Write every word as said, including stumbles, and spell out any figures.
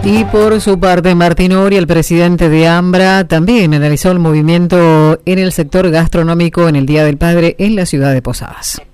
Y por su parte, Martín Oria, el presidente de AMBRA, también analizó el movimiento en el sector gastronómico en el Día del Padre en la ciudad de Posadas.